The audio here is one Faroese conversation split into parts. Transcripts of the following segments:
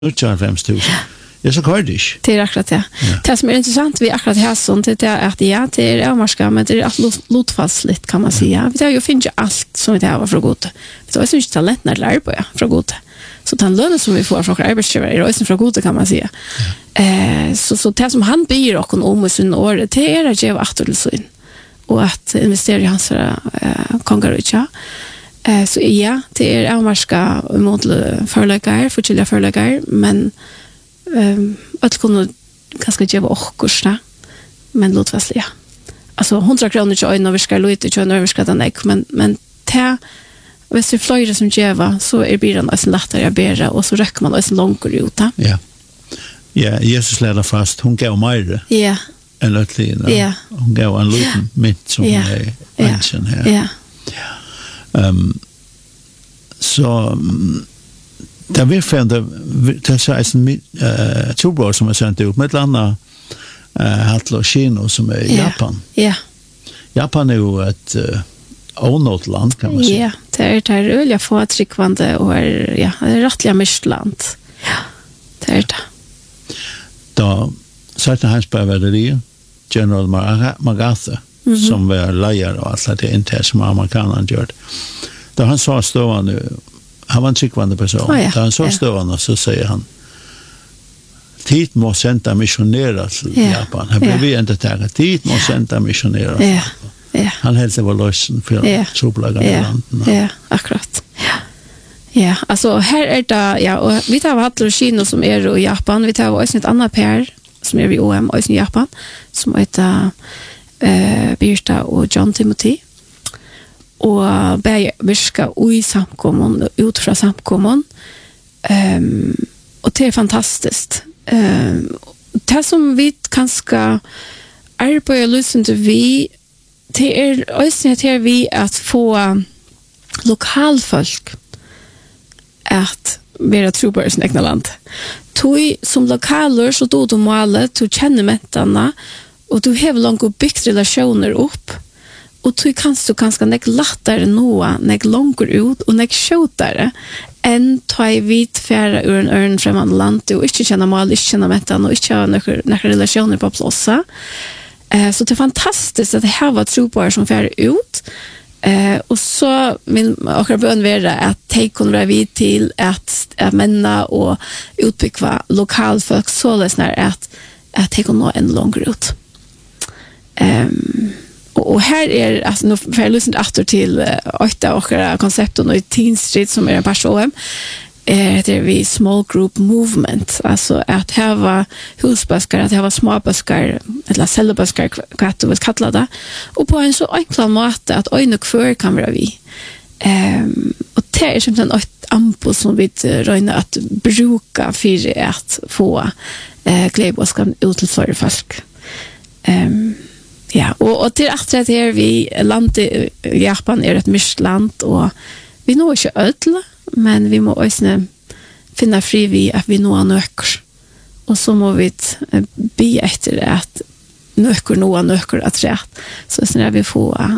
50.000. Jag så kvar det. Det är akkurat det. Det som är intressant vi akkurat här sånt det är att ja, det är avmarska men det är att lotfastligt kan man säga. Vi har ju finns allt som vi har från gott. Så det är inte talent när lär på från gott. Så den lönen som vi får från arbetsgivare är också från gott kan man säga. Så det som han ber och om och sin år det är att ge återlösen och att investera i hans kongarutja. Så ja, det är avmarska mot förläggare, forskjelliga förläggare, men att kunna ganska ge och kursa men låtfastliga. Alltså 100 kronor till ögon och vi ska lite till ögon och vi ska den ek men ta hvis det flyger som geva så är bilen alltså lättare att bära och så räcker man alltså långt ut. Ja. Ja, Jesus lärde fast hon gav mer. Ja. En liten. Ja. Hon gav en liten mitt som är ancient här. Ja. Så där vi fann det så är Tuborg som är sänt ut med ett annat Hatlo Kino som är Japan. Ja. Japan är ju ett onåt land kan man säga. Ja, det är öliga få tryckvande och det är rättliga mistland. Ja, det är det. Då satt hans bevärde General MacArthur som var lejare och allt det inte som amerikanerna gör. Då han sa stående han var en tryckvande person. Då han sa stående så säger han tid må sända missionärer till Japan. Han blev inte taget. Tid må sända missionärer. Ja. Ja. Han hälsade vår lösen för troplagarna i landet. Ja, akkurat. Ja, alltså här är det, och vi tar Hatlo Kino som är i Japan. Vi tar också ett annat pär som är i OM och i Japan som heter Birta och John Timothy. Och bäger virka i samkommun, ut från samkommun. Och det är fantastiskt. Det som vi kanske arbetar lyssna till vi det är också här vi att få lokalfolk att vara trobare i sin egna land. Du som lokaler så då du målar, du känner mättarna och du har långt byggt relationer upp och du kan så ganska nek lättare nå, nek långt ut och nek skjutare än ta i vit färra ur en örn främmande land och inte känna mål, inte känna mättarna och inte ha några relationer på plåsa. Så det är fantastiskt att det här var trobare som färre ut. Och så vill jag bön vara att de kunde vara vid till att männa och utbygga lokalfolk så läsnar att de kunde nå en lång ut. Och här är alltså nu för jag lyssnar åter till åtta och koncepten i Teen Street som är en person. Det är vi small group movement, alltså att här var husbaskar, att här var småbaskar eller cellbaskar vad du vill kalla det och på en så enkel måte att ögon och för kan vara vi och det är som en ampo som vi röjnar att bruka för att få glädjebaskan ut till för folk ja, och till att det är vi land i Japan är ett mistland och vi når inte ödla men vi må också finna fri vid att vi når nöker. Och så må vi be efter att nöker att rätt. Så när vi får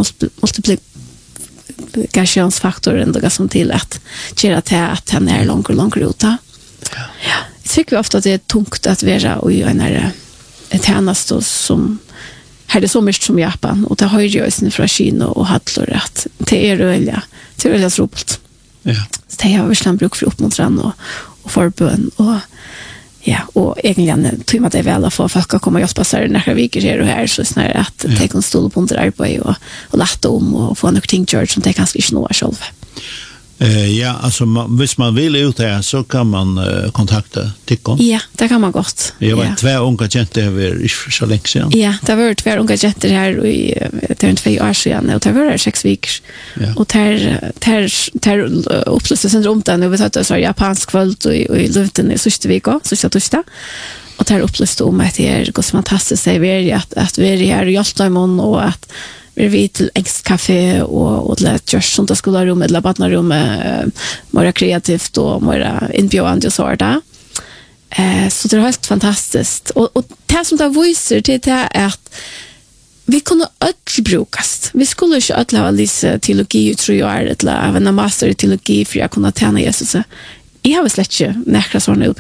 multiplikationsfaktoren då som till att göra till att han är långt ut. Ja. Jag tycker ofta att det är tungt att vara i en tjänst som här det så mycket som Japan och det har ju ju från Kina och Hatlo att det är öliga. Det är väldigt roligt. Ja. Så det har verkligen bruk för uppmuntran och förbön och ja, och egentligen tror man det är väl att få folk att komma och hjälpa sig när vi är här så snarare att ta en stol på under arbete och lätta om och få något ting gjort som det kanske inte når själv. Ja, alltså hvis man vill ut här så kan man kontakta Tikkon. Ja, det kan man gott. Jag var två unga jenter över så länge sedan. Ja, det var två unga jenter här i det är 2 år sedan och det var 6 veckor. Ja. Och där upplöste syndrom där vi hade så japansk kväll och i luften i sista veckan, sista torsdag. Och där upplöste om att det är så fantastiskt att vi är här i Hjaltarmon och att vi vid till X-café och lätt görs sånt där skolrum eller badnarum mer kreativt och mer inbjudande och så där. Så det är helt fantastiskt. Och det som det visar till det är att vi kunde öll brukas. Vi skulle inte öll ha lite teologi i 3 år eller även en master i teologi för att kunna tjäna Jesus. jag har slett ikke nekra sånne